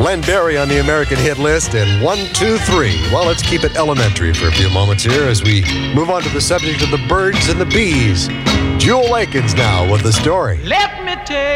Glenn Berry on the American hit list, and 1, 2, 3. Well, let's keep it elementary for a few moments here as we move on to the subject of the birds and the bees. Jewel Akins now with the story. Let me tell